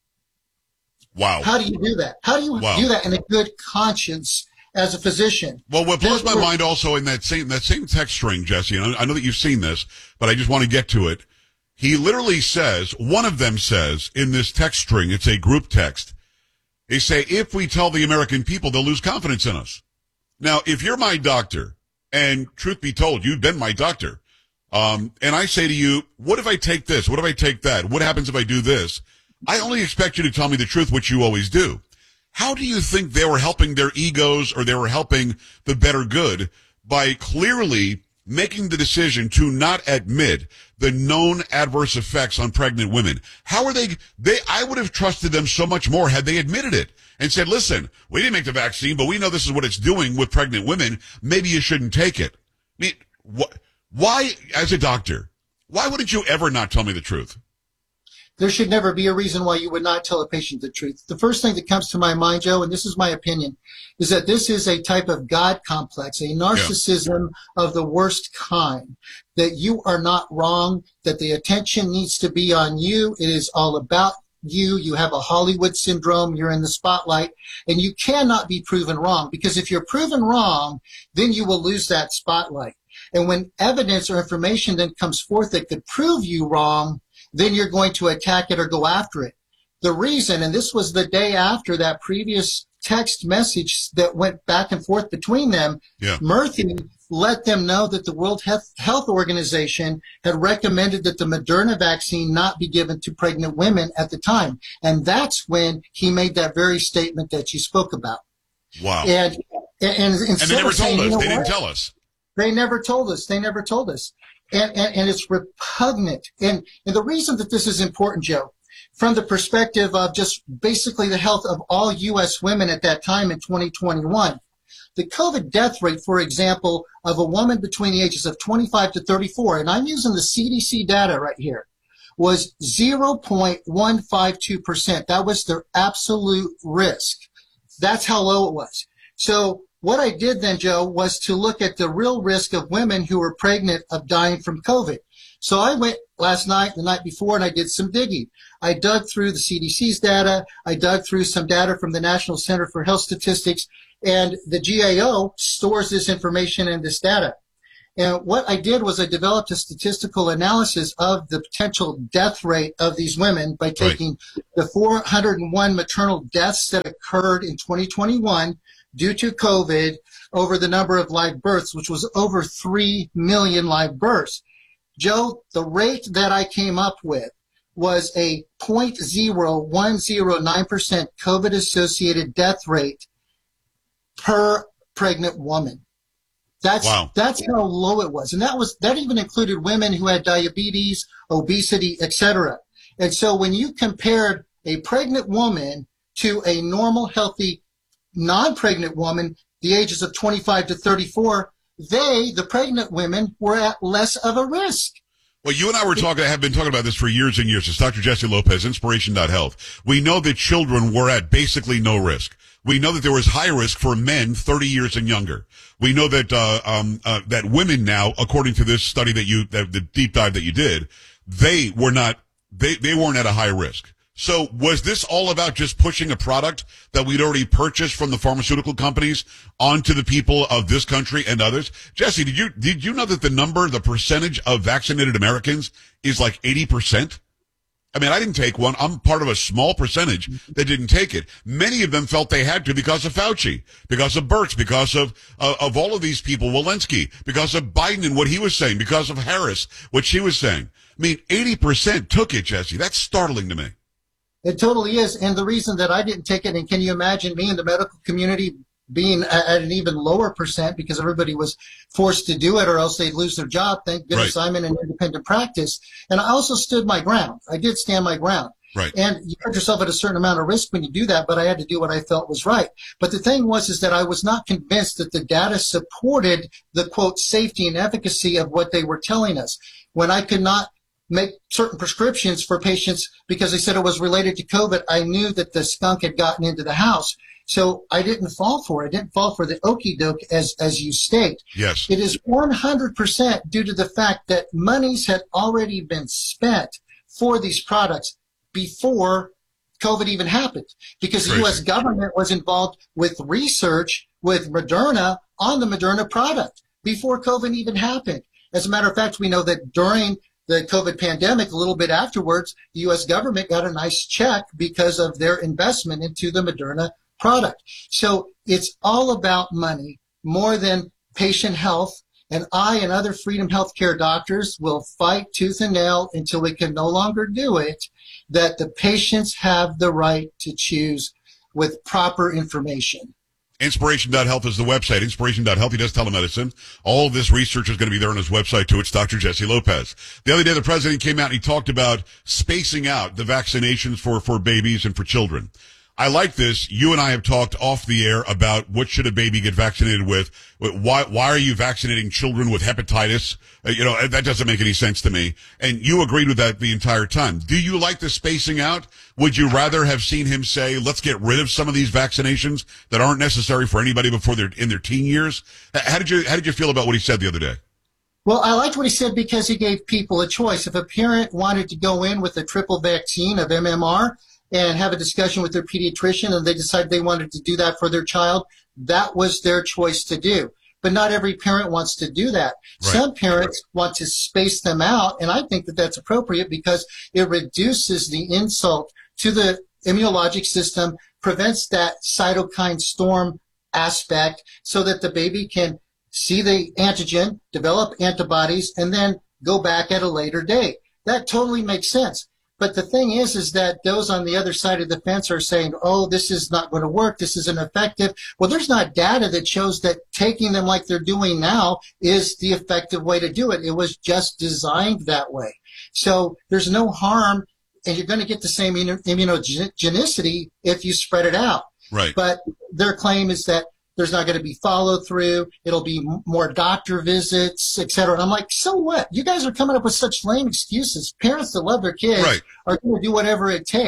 Wow. How do you do that? How do you do that in a good conscience as a physician? Well, what blows my mind also in that same text string, Jesse, and I know that you've seen this, but I just want to get to it. He literally says, one of them says in this text string, it's a group text, they say, if we tell the American people, they'll lose confidence in us. Now, if you're my doctor, and truth be told, you've been my doctor, and I say to you, what if I take this? What if I take that? What happens if I do this? I only expect you to tell me the truth, which you always do. How do you think they were helping their egos or they were helping the better good by clearly making the decision to not admit the known adverse effects on pregnant women? How are they, I would have trusted them so much more had they admitted it and said, listen, we didn't make the vaccine, but we know this is what it's doing with pregnant women. Maybe you shouldn't take it. I mean, why, as a doctor, why wouldn't you ever not tell me the truth? There should never be a reason why you would not tell a patient the truth. The first thing that comes to my mind, Joe, and this is my opinion, is that this is a type of God complex, a narcissism of the worst kind, that you are not wrong, that the attention needs to be on you. It is all about you. You have a Hollywood syndrome. You're in the spotlight, and you cannot be proven wrong, because if you're proven wrong, then you will lose that spotlight. And when evidence or information then comes forth that could prove you wrong, then you're going to attack it or go after it. The reason, and this was the day after that previous text message that went back and forth between them, Murthy let them know that the World Health Organization had recommended that the Moderna vaccine not be given to pregnant women at the time. And that's when he made that very statement that you spoke about. Wow. And they never told us. They didn't tell us. They never told us. They never told us. And it's repugnant. And the reason that this is important, Joe, from the perspective of just basically the health of all U.S. women at that time in 2021, the COVID death rate, for example, of a woman between the ages of 25 to 34, and I'm using the CDC data right here, was 0.152%. That was their absolute risk. That's how low it was. So what I did then, Joe, was to look at the real risk of women who were pregnant of dying from COVID. So I went last night, the night before, and I did some digging. I dug through the CDC's data. I dug through some data from the National Center for Health Statistics, and the GAO stores this information and this data. And what I did was I developed a statistical analysis of the potential death rate of these women by taking the 401 maternal deaths that occurred in 2021 due to COVID over the number of live births, which was over 3 million live births. Joe, the rate that I came up with was a 0.0109% COVID-associated death rate per pregnant woman. That's how low it was. And that even included women who had diabetes, obesity, etc. And so when you compared a pregnant woman to a normal, healthy, non-pregnant woman, the ages of 25 to 34, the pregnant women, were at less of a risk. Well, you and I have been talking about this for years and years. It's Dr. Jesse Lopez, Inspiration.Health. We know that children were at basically no risk. We know that there was high risk for men 30 years and younger. We know that that women now, according to this study the deep dive that you did, they weren't at a high risk. So was this all about just pushing a product that we'd already purchased from the pharmaceutical companies onto the people of this country and others? Jesse, did you know that the percentage of vaccinated Americans is like 80%? I mean, I didn't take one. I'm part of a small percentage that didn't take it. Many of them felt they had to because of Fauci, because of Birx, because of all of these people, Walensky, because of Biden and what he was saying, because of Harris, what she was saying. I mean, 80% took it, Jesse. That's startling to me. It totally is. And the reason that I didn't take it, and can you imagine me in the medical community being at an even lower percent because everybody was forced to do it or else they'd lose their job. Thank goodness I'm in an independent practice. And I also stood my ground. I did stand my ground. Right. And you put yourself at a certain amount of risk when you do that, but I had to do what I felt was right. But the thing is that I was not convinced that the data supported the, quote, safety and efficacy of what they were telling us. When I could not make certain prescriptions for patients because they said it was related to COVID, I knew that the skunk had gotten into the house. So I didn't fall for it. I didn't fall for the okie doke as you state. Yes. It is 100% due to the fact that monies had already been spent for these products before COVID even happened, because the U.S. government was involved with research with Moderna on the Moderna product before COVID even happened. As a matter of fact, we know that during the COVID pandemic, a little bit afterwards, the U.S. government got a nice check because of their investment into the Moderna product. So it's all about money more than patient health. And I and other Freedom Healthcare doctors will fight tooth and nail until we can no longer do it, that the patients have the right to choose with proper information. Inspiration.Health is the website. Inspiration.Health. He does telemedicine. All of this research is going to be there on his website, too. It's Dr. Jesse Lopez. The other day, the president came out and he talked about spacing out the vaccinations for babies and for children. I like this. You and I have talked off the air about what should a baby get vaccinated with. Why are you vaccinating children with hepatitis? That doesn't make any sense to me. And you agreed with that the entire time. Do you like the spacing out? Would you rather have seen him say, let's get rid of some of these vaccinations that aren't necessary for anybody before they're in their teen years? How did you feel about what he said the other day? Well, I liked what he said because he gave people a choice. If a parent wanted to go in with a triple vaccine of MMR, and have a discussion with their pediatrician, and they decided they wanted to do that for their child, that was their choice to do. But not every parent wants to do that. Right. Some parents want to space them out, and I think that that's appropriate because it reduces the insult to the immunologic system, prevents that cytokine storm aspect so that the baby can see the antigen, develop antibodies, and then go back at a later date. That totally makes sense. But the thing is that those on the other side of the fence are saying, oh, this is not going to work. This isn't effective. Well, there's not data that shows that taking them like they're doing now is the effective way to do it. It was just designed that way. So there's no harm, and you're going to get the same immunogenicity if you spread it out. Right. But their claim is that there's not going to be follow through. It'll be more doctor visits, et cetera. And I'm like, so what? You guys are coming up with such lame excuses. Parents that love their kids are going to do whatever it takes.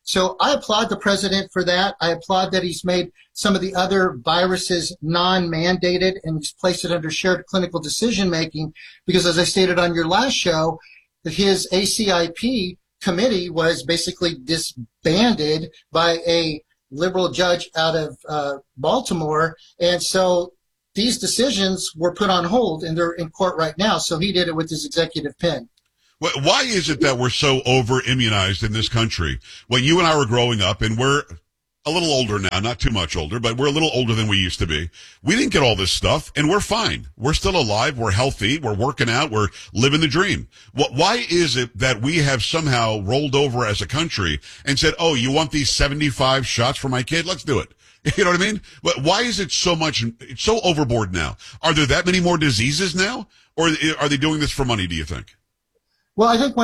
So I applaud the president for that. I applaud that he's made some of the other viruses non-mandated and he's placed it under shared clinical decision-making because, as I stated on your last show, his ACIP committee was basically disbanded by a liberal judge out of Baltimore. And so these decisions were put on hold and they're in court right now. So he did it with his executive pen. Why is it that we're so over-immunized in this country? When you and I were growing up, and we're a little older now, not too much older, but we're a little older than we used to be. We didn't get all this stuff, and we're fine. We're still alive. We're healthy. We're working out. We're living the dream. Why is it that we have somehow rolled over as a country and said, oh, you want these 75 shots for my kid? Let's do it. You know what I mean? But why is it it's so overboard now? Are there that many more diseases now? Or are they doing this for money, do you think? Well, I think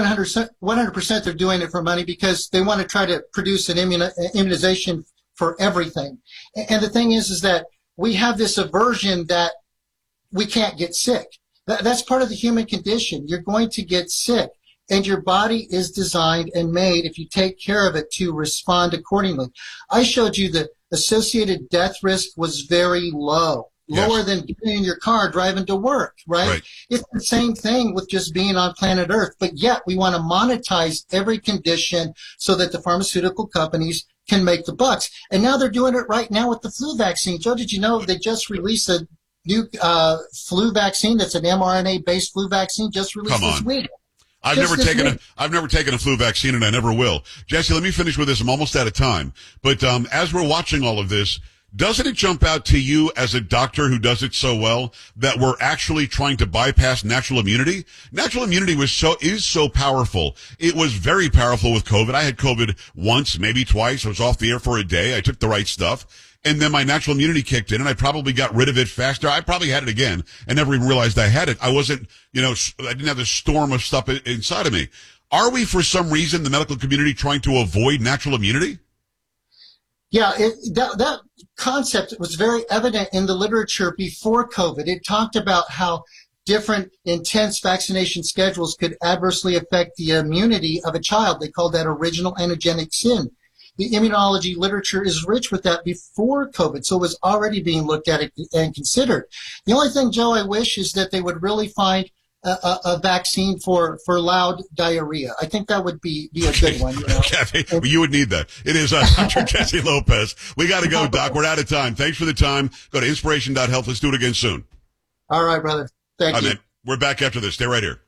100% they're doing it for money because they want to try to produce an immunization for everything. And the thing is that we have this aversion that we can't get sick. That's part of the human condition. You're going to get sick, and your body is designed and made, if you take care of it, to respond accordingly. I showed you the associated death risk was very low. Lower than getting in your car driving to work, right? It's the same thing with just being on planet Earth, but yet we want to monetize every condition so that the pharmaceutical companies can make the bucks. And now they're doing it right now with the flu vaccine. Joe, did you know they just released a new flu vaccine that's an mRNA-based flu vaccine just released this week? I've never taken a flu vaccine, and I never will. Jesse, let me finish with this. I'm almost out of time. But as we're watching all of this, doesn't it jump out to you as a doctor who does it so well that we're actually trying to bypass natural immunity? Natural immunity is so powerful. It was very powerful with COVID. I had COVID once, maybe twice. I was off the air for a day. I took the right stuff. And then my natural immunity kicked in and I probably got rid of it faster. I probably had it again and never even realized I had it. I wasn't, I didn't have this storm of stuff inside of me. Are we, for some reason, the medical community trying to avoid natural immunity? Yeah, that concept was very evident in the literature before COVID. It talked about how different intense vaccination schedules could adversely affect the immunity of a child. They called that original antigenic sin. The immunology literature is rich with that before COVID, so it was already being looked at and considered. The only thing, Joe, I wish is that they would really find a vaccine for loud diarrhea. I think that would be a good one. Kathy, you would need that. It is Dr. Jesse Lopez. We got to go, Doc. We're out of time. Thanks for the time. Go to inspiration.health. Let's do it again soon. All right, brother. Thank you. Man. We're back after this. Stay right here.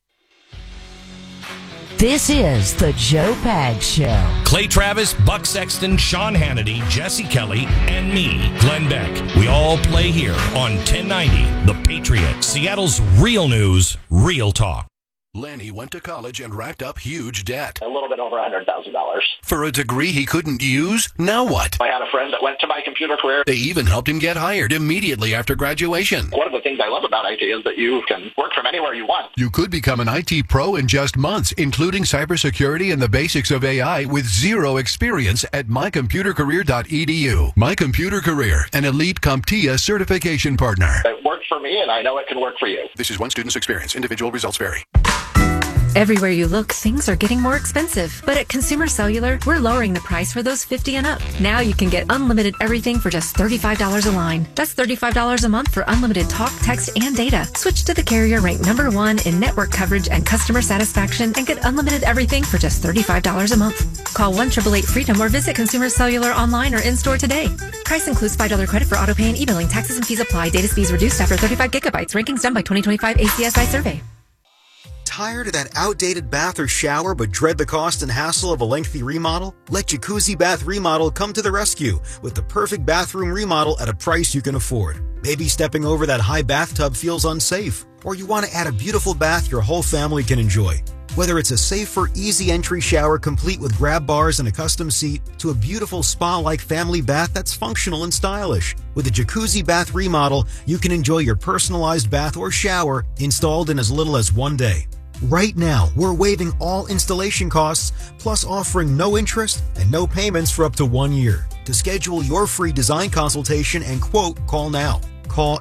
This is the Joe Pags Show. Clay Travis, Buck Sexton, Sean Hannity, Jesse Kelly, and me, Glenn Beck. We all play here on 1090 The Patriot, Seattle's real news, real talk. Lanny went to college and racked up huge debt. A little bit over $100,000. For a degree he couldn't use? Now what? I had a friend that went to My Computer Career. They even helped him get hired immediately after graduation. One of the things I love about IT is that you can work from anywhere you want. You could become an IT pro in just months, including cybersecurity and the basics of AI with zero experience at mycomputercareer.edu. My Computer Career, an elite CompTIA certification partner. It worked for me, and I know it can work for you. This is one student's experience. Individual results vary. Everywhere you look, things are getting more expensive. But at Consumer Cellular, we're lowering the price for those 50 and up. Now you can get unlimited everything for just $35 a line. That's $35 a month for unlimited talk, text, and data. Switch to the carrier ranked #1 in network coverage and customer satisfaction and get unlimited everything for just $35 a month. Call 1-888-FREEDOM or visit Consumer Cellular online or in-store today. Price includes $5 credit for auto pay and e-billing. Taxes and fees apply. Data speeds reduced after 35 gigabytes. Rankings done by 2025 ACSI survey. Tired of that outdated bath or shower but dread the cost and hassle of a lengthy remodel? Let Jacuzzi Bath Remodel come to the rescue with the perfect bathroom remodel at a price you can afford. Maybe stepping over that high bathtub feels unsafe, or you want to add a beautiful bath your whole family can enjoy. Whether it's a safer, easy entry shower complete with grab bars and a custom seat, to a beautiful spa-like family bath that's functional and stylish. With a Jacuzzi Bath Remodel, you can enjoy your personalized bath or shower installed in as little as 1 day. Right now, we're waiving all installation costs, plus offering no interest and no payments for up to 1 year. To schedule your free design consultation and quote, call now. Call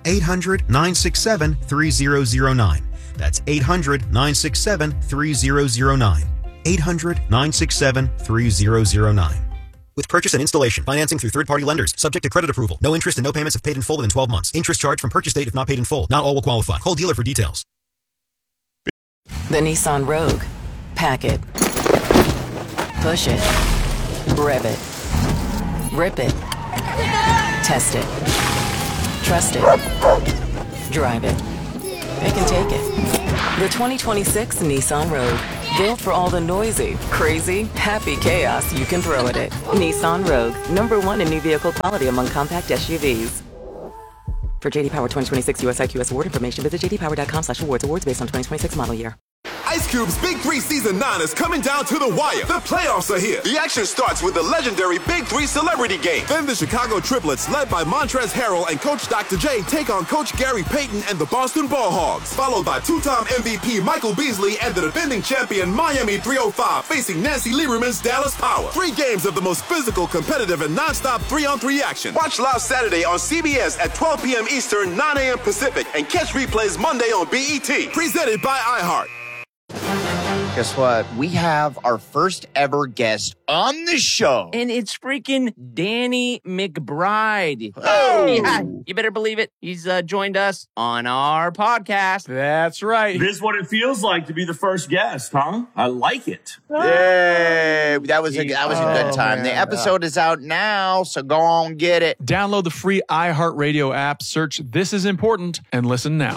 800-967-3009. That's 800-967-3009. 800-967-3009. With purchase and installation, financing through third-party lenders, subject to credit approval. No interest and no payments if paid in full within 12 months. Interest charged from purchase date if not paid in full. Not all will qualify. Call dealer for details. The Nissan Rogue. Pack it. Push it. Rev it. Rip it. Test it. Trust it. Drive it. It can take it. The 2026 Nissan Rogue. Built for all the noisy, crazy, happy chaos you can throw at it. Nissan Rogue. #1 in new vehicle quality among compact SUVs. For JD Power 2026 US IQS award information, visit jdpower.com/awards. Awards based on 2026 model year. Ice Cube's Big 3 Season 9 is coming down to the wire. The playoffs are here. The action starts with the legendary Big 3 Celebrity Game. Then the Chicago Triplets, led by Montrezl Harrell and Coach Dr. J, take on Coach Gary Payton and the Boston Ball Hogs. Followed by two-time MVP Michael Beasley and the defending champion Miami 305 facing Nancy Lieberman's Dallas Power. 3 games of the most physical, competitive, and non-stop 3-on-3 action. Watch live Saturday on CBS at 12 p.m. Eastern, 9 a.m. Pacific, and catch replays Monday on BET. Presented by iHeart. Guess what? We have our first ever guest on the show. And it's freaking Danny McBride. Oh! Yeah, you better believe it. He's joined us on our podcast. That's right. This is what it feels like to be the first guest, huh? I like it. Yay! That was a good time. The episode is out now, so go on, get it. Download the free iHeartRadio app, search This Is Important, and listen now.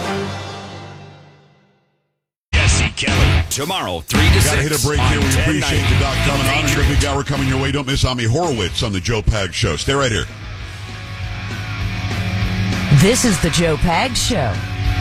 Kelly, tomorrow, 3 to 6. Gotta hit a break here. We appreciate the doc coming on. And a big hour coming your way. Don't miss Ami Horowitz on the Joe Pags Show. Stay right here. This is the Joe Pags Show.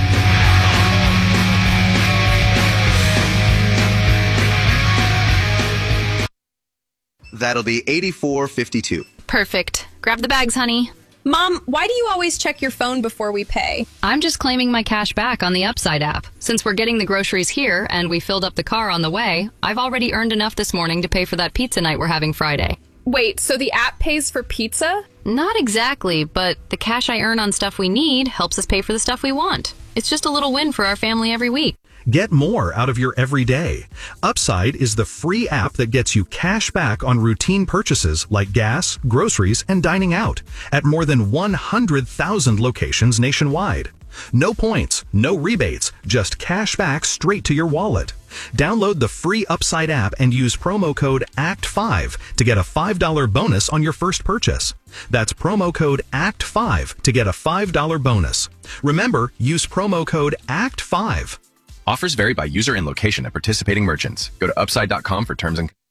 That'll be $84.52. Perfect. Grab the bags, honey. Mom, why do you always check your phone before we pay? I'm just claiming my cash back on the Upside app. Since we're getting the groceries here and we filled up the car on the way, I've already earned enough this morning to pay for that pizza night we're having Friday. Wait, so the app pays for pizza? Not exactly, but the cash I earn on stuff we need helps us pay for the stuff we want. It's just a little win for our family every week. Get more out of your everyday. Upside is the free app that gets you cash back on routine purchases like gas, groceries, and dining out at more than 100,000 locations nationwide. No points, no rebates, just cash back straight to your wallet. Download the free Upside app and use promo code ACT5 to get a $5 bonus on your first purchase. That's promo code ACT5 to get a $5 bonus. Remember, use promo code ACT5. Offers vary by user and location at participating merchants. Go to upside.com for terms and